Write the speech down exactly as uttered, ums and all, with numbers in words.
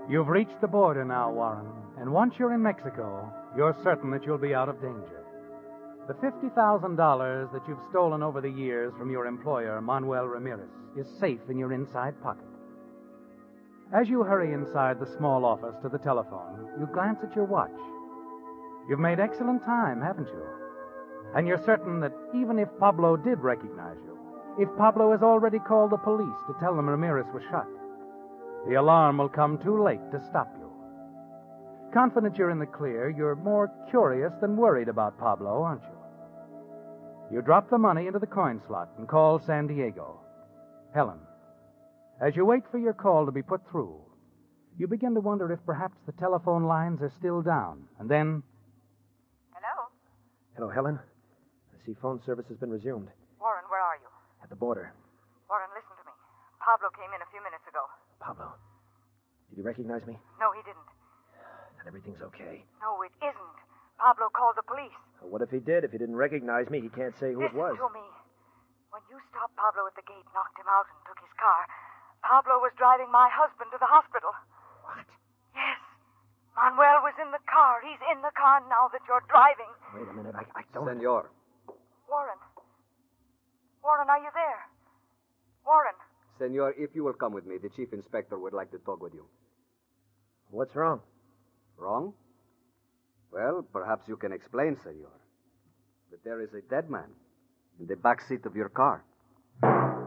You've reached the border now, Warren, and once you're in Mexico, you're certain that you'll be out of danger. The fifty thousand dollars that you've stolen over the years from your employer, Manuel Ramirez, is safe in your inside pocket. As you hurry inside the small office to the telephone, you glance at your watch. You've made excellent time, haven't you? And you're certain that even if Pablo did recognize you, if Pablo has already called the police to tell them Ramirez was shot, the alarm will come too late to stop you. Confident you're in the clear, you're more curious than worried about Pablo, aren't you? You drop the money into the coin slot and call San Diego. Helen, as you wait for your call to be put through, you begin to wonder if perhaps the telephone lines are still down. And then... Hello? Hello, Helen. I see phone service has been resumed. Warren, where are you? At the border. Warren, listen to me. Pablo came in a few minutes ago. Pablo. Did he recognize me? No, he didn't. Then everything's okay. No, it isn't. Pablo called the police. Well, what if he did? If he didn't recognize me, he can't say who listen it was. to me. When you stopped Pablo at the gate, knocked him out, and took his car, Pablo was driving my husband to the hospital. What? Yes. Manuel was in the car. He's in the car now that you're driving. Wait a minute. I, I don't... Senor. Warren. Warren, are you there? Warren. Senor, if you will come with me, the chief inspector would like to talk with you. What's wrong? Wrong? Well, perhaps you can explain, senor. But there is a dead man in the back seat of your car.